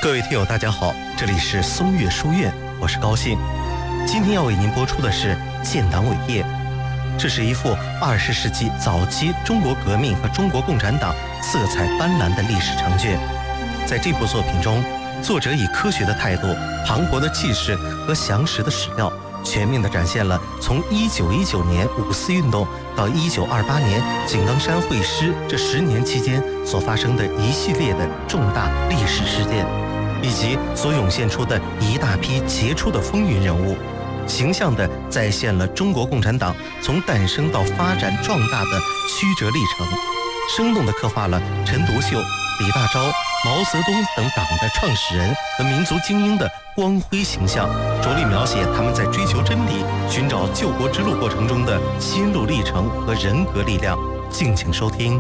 各位听友大家好，这里是松岳书院，我是高兴。今天要为您播出的是建党伟业，这是一幅20世纪早期中国革命和中国共产党色彩斑斓的历史长卷。在这部作品中，作者以科学的态度、磅礴的气势和详实的史料，全面地展现了从1919年五四运动到1928年井冈山会师这10年期间所发生的一系列的重大历史事件，以及所涌现出的一大批杰出的风云人物，形象地再现了中国共产党从诞生到发展壮大的曲折历程，生动地刻画了陈独秀、李大钊、毛泽东等党的创始人和民族精英的光辉形象，着力描写他们在追求真理、寻找救国之路过程中的心路历程和人格力量。敬请收听。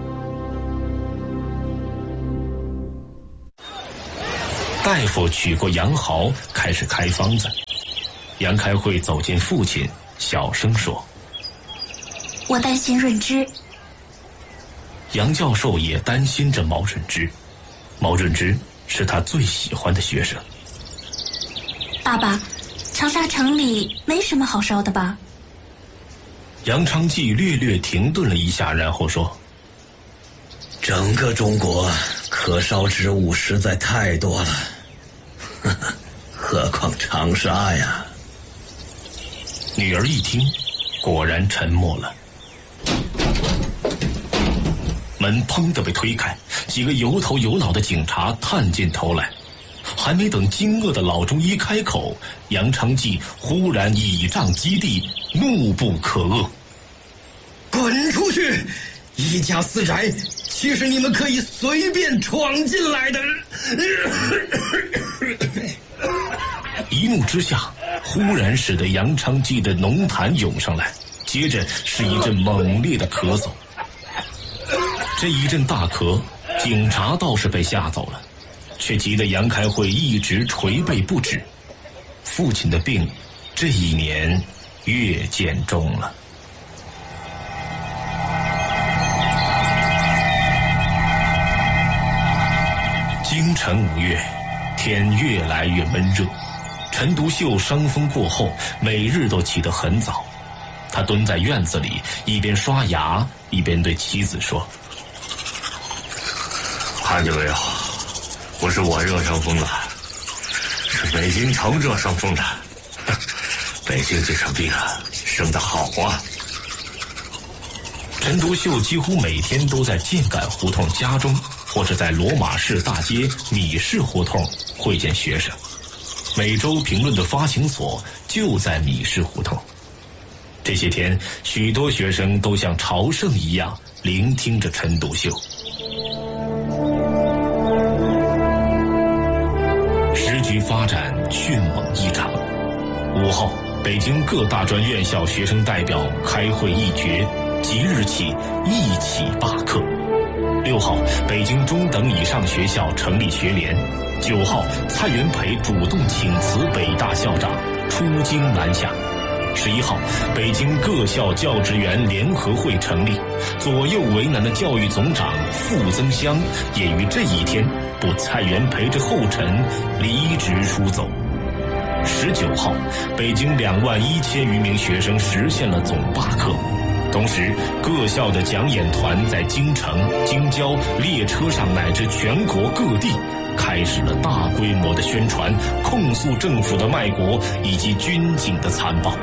大夫取过杨毫，开始开方子。杨开慧走进父亲，小声说：“ 我担心润之。” 杨教授也担心着毛润之，毛润之是他最喜欢的学生。 爸爸，长沙城里没什么好烧的吧？ 杨昌济略略停顿了一下，然后说：“ 整个中国可烧之物实在太多了，何况长沙呀。” 女儿一听，果然沉默了。门砰地被推开，几个有头有脑的警察探进头来。还没等惊愕的老中医开口，杨昌济忽然倚杖击地，怒不可遏：“ 滚出去！一家私宅，岂是你们可以随便闯进来的？” 一怒之下，忽然使得杨昌济的浓痰涌上来，接着是一阵猛烈的咳嗽。这一阵大咳，警察倒是被吓走了，却急得杨开慧一直捶背不止。父亲的病这一年越渐重了。京城5月，天越来越闷热。陈独秀伤风过后，每日都起得很早。他蹲在院子里，一边刷牙一边对妻子说：“ 看见没有，不是我热伤风了，是北京城热伤风了。北京这场病生得好啊。” 陈独秀几乎每天都在建感胡同家中，或者在罗马市大街米市胡同会见学生。每周评论的发行所就在米市胡同。这些天，许多学生都像朝圣一样聆听着陈独秀。时局发展迅猛异常。5号，北京各大专院校学生代表开会议决，即日起一起罢课。6号，北京中等以上学校成立学联。9号，蔡元培主动请辞北大校长，出京南下。11号，北京各校教职员联合会成立，左右为难的教育总长傅增湘也于这一天步蔡元培之后尘，离职出走。19号，北京21000余名学生实现了总罢课。同时，各校的讲演团在京城、京郊、列车上乃至全国各地开始了大规模的宣传，控诉政府的卖国以及军警的残暴。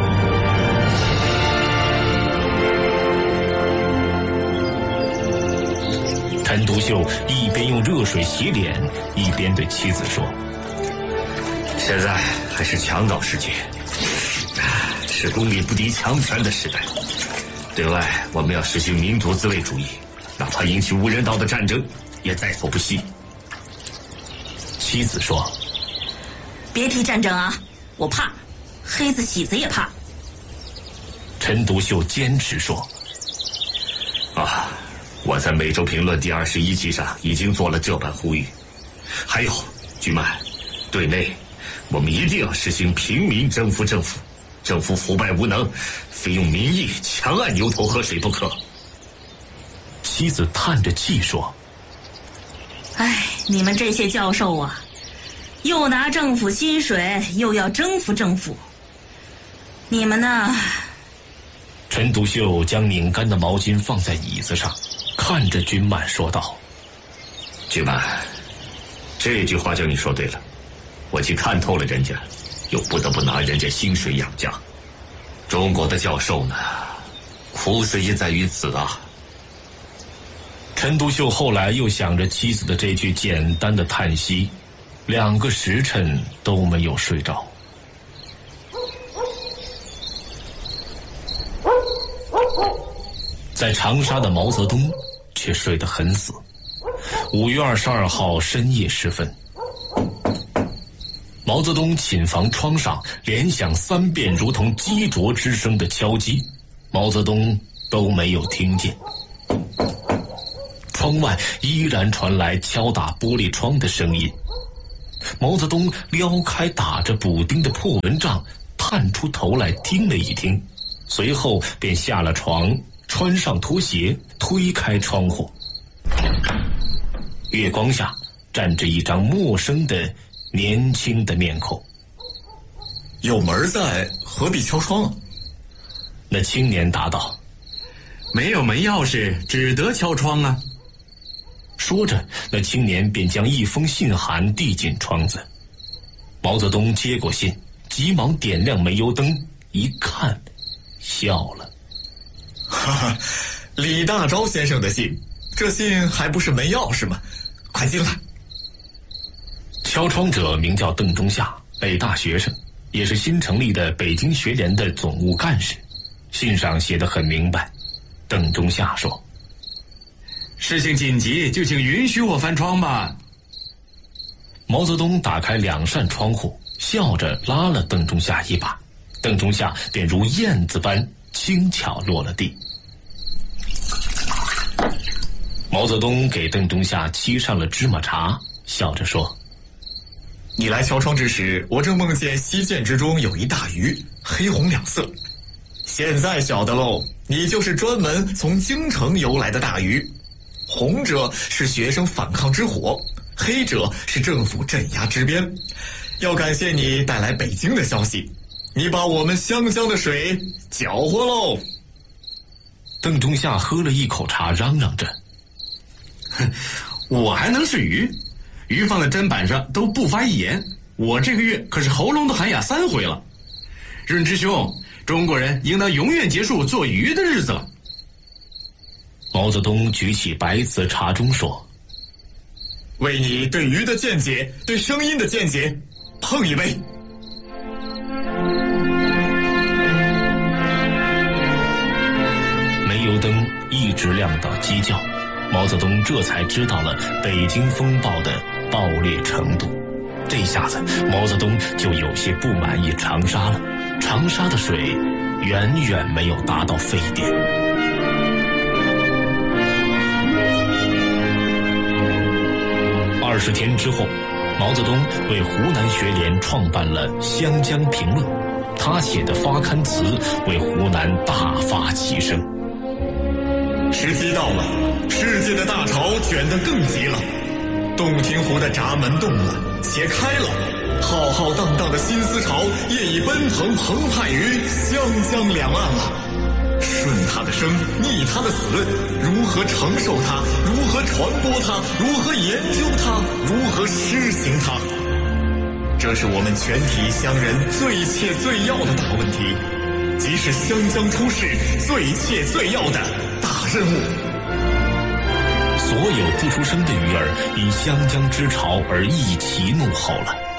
陈独秀一边用热水洗脸，一边对妻子说：“ 现在还是强盗世界，是公理不敌强权的时代。对外我们要实行民族自卫主义，哪怕引起无人道的战争也在所不惜。” 妻子说：“ 别提战争啊，我怕，黑子喜子也怕。” 陈独秀坚持说：“ 我在每周评论第21期上已经做了这般呼吁。还有，居曼，对内我们一定要实行平民征服政府，政府腐败无能，非用民意强按牛头河水不可。” 妻子叹着气说：“ 哎，你们这些教授啊，又拿政府薪水，又要征服政府，你们呢？ 陈独秀将拧干的毛巾放在椅子上，看着君曼说道： 君曼，这句话叫你说对了，我既看透了人家，又不得不拿人家薪水养家。中国的教授呢，苦死也在于此啊。 陈独秀后来又想着妻子的这句简单的叹息，2个时辰都没有睡着。在长沙的毛泽东却睡得很死。5月22号深夜时分，毛泽东寝房窗上连响3遍如同击啄之声的敲击，毛泽东都没有听见。窗外依然传来敲打玻璃窗的声音。毛泽东撩开打着补丁的破蚊帐，探出头来听了一听，随后便下了床，穿上拖鞋，推开窗户。月光下站着一张陌生的年轻的面孔。 有门在，何必敲窗啊？ 那青年答道： 没有门钥匙，只得敲窗啊。 说着，那青年便将一封信函递进窗子。毛泽东接过信，急忙点亮煤油灯，一看，笑了。 哈哈，李大钊先生的信，这信还不是没钥匙吗？快进来。 敲窗者名叫邓中夏，北大学生，也是新成立的北京学联的总务干事。信上写得很明白。邓中夏说： 事情紧急，就请允许我翻窗吧。 毛泽东打开2扇窗户，笑着拉了邓中夏一把，邓中夏便如燕子般轻巧落了地。毛泽东给邓中夏沏上了芝麻茶，笑着说： 你来敲窗之时，我正梦见溪涧之中有一大鱼，黑红2色。现在晓得喽，你就是专门从京城游来的大鱼。红者是学生反抗之火，黑者是政府镇压之鞭。要感谢你带来北京的消息，你把我们湘江的水搅和喽。 邓中夏喝了一口茶，嚷嚷着： 哼，我还能是鱼？鱼放在砧板上都不发一言，我这个月可是喉咙都喊哑3回了。润之兄，中国人应当永远结束做鱼的日子了。 毛泽东举起白瓷茶盅说： 为你对鱼的见解，对声音的见解，碰一杯。 煤油灯一直亮到鸡叫，毛泽东这才知道了北京风暴的暴烈程度。这下子毛泽东就有些不满意长沙了，长沙的水远远没有达到沸点。20天之后，毛泽东为湖南学联创办了《湘江评论》，他写的发刊词为湖南大发其声。 时机到了，世界的大潮卷得更急了，洞庭湖的闸门动了，且开了，浩浩荡荡的新思潮业已奔腾澎湃于湘江两岸了。顺它的生，逆它的死，如何承受它？如何传播它？如何研究它？如何施行它？这是我们全体乡人最切最要的大问题，即是湘江出事最切最要的大任务。 所有不出声的鱼儿因湘江之潮而一齐怒吼了。